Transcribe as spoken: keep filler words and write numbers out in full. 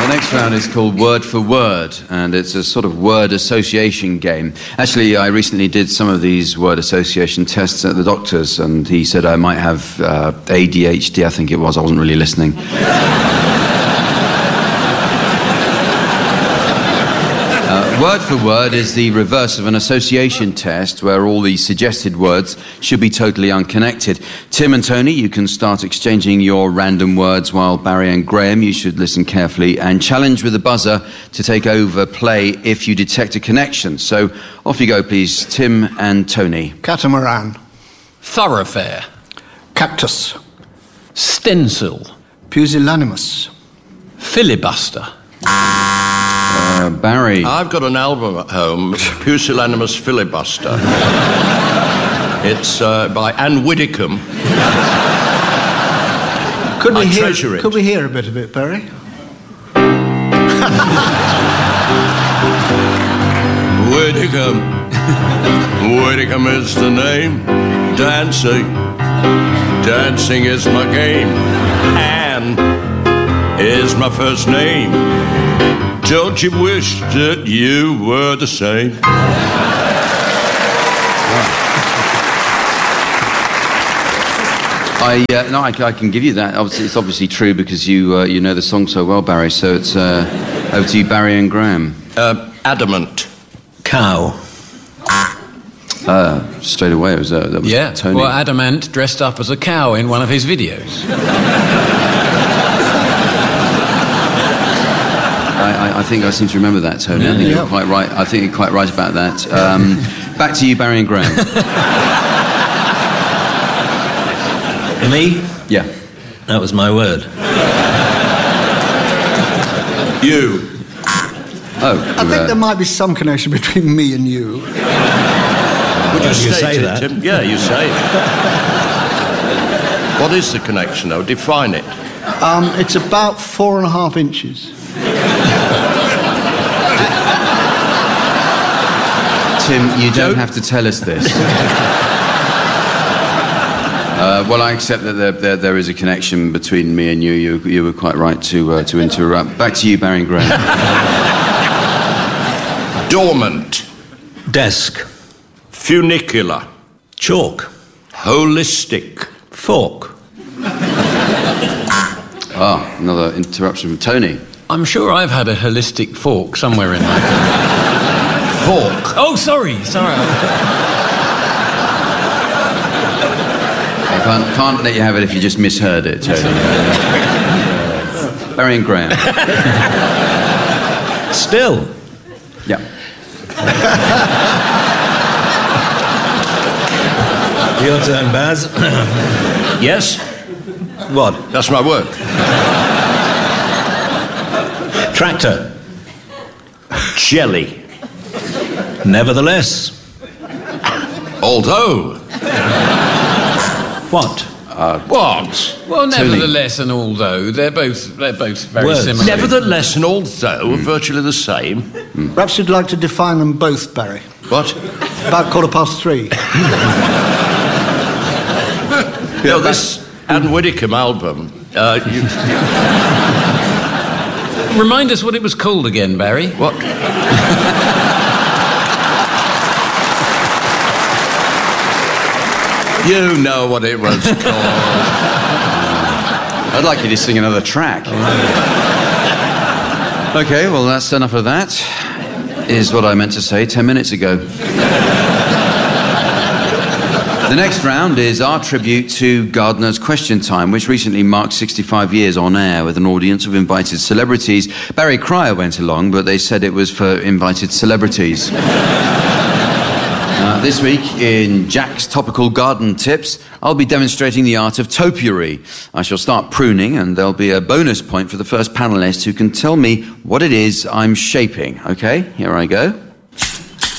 The next round is called Word for Word, and it's a sort of word association game. Actually, I recently did some of these word association tests at the doctor's, and he said I might have uh, A D H D, I think it was. I wasn't really listening. Uh, word for word is the reverse of an association test where all the suggested words should be totally unconnected. Tim and Tony, you can start exchanging your random words, while Barry and Graham, you should listen carefully and challenge with the buzzer to take over play if you detect a connection. So off you go, please, Tim and Tony. Catamaran. Thoroughfare. Cactus. Stencil. Pusillanimous. Filibuster. Uh, Barry. I've got an album at home, Pusillanimous Filibuster. It's uh, by Anne Widdecombe. Could we I hear, treasure it. Could we hear a bit of it, Barry? Widdecombe. Widdecombe is the name. Dancing. Dancing is my game. Anne is my first name. Don't you wish that you were the same? I uh, no, I, I can give you that. Obviously, it's obviously true because you uh, you know the song so well, Barry. So it's uh, over to you, Barry and Graham. Uh, adamant. Cow. Uh, straight away, it was, uh, that was Yeah, Tony. well, Adamant dressed up as a cow in one of his videos. I, I, I think I seem to remember that, Tony. I think Yeah. you're quite right. I think you're quite right about that. Um, back to you, Barry and Graham. Me? Yeah. That was my word. You. Oh, I think uh, there might be some connection between me and you. Would you, you state say it, that. Tim? Yeah, you say it. What is the connection, though? Define it. Um, it's about four and a half inches. Tim, you don't have to tell us this. Uh, well, I accept that there, there, there is a connection between me and you. You, you were quite right to uh, to interrupt. Back to you, Barry and Graham. Dormant. Desk. Funicular. Chalk. Holistic. Fork. Ah, another interruption from Tony. I'm sure I've had a holistic fork somewhere in my life. Fork. Oh, sorry, sorry. I can't, can't let you have it if you just misheard it, Tony. Barry and Graham. Still. Yeah. Your turn, Baz. Yes? What? That's my word. Tractor. Jelly. Nevertheless. Although. What? What? Well, nevertheless and although, they're both, they're both very Words. similar. Nevertheless and although are virtually the same. Perhaps you'd like to define them both, Barry. What? About quarter past three. You know, this Anne Widdecombe album, uh, you, Remind us what it was called again, Barry. what? You know what it was called. I'd like you to sing another track. Okay, well, that's enough of that. Is what I meant to say ten minutes ago. The next round is our tribute to Gardener's Question Time, which recently marked sixty-five years on air with an audience of invited celebrities. Barry Cryer went along, but they said it was for invited celebrities. Uh, this week, in Jack's Topical Garden Tips, I'll be demonstrating the art of topiary. I shall start pruning, and there'll be a bonus point for the first panellist who can tell me what it is I'm shaping. OK, here I go.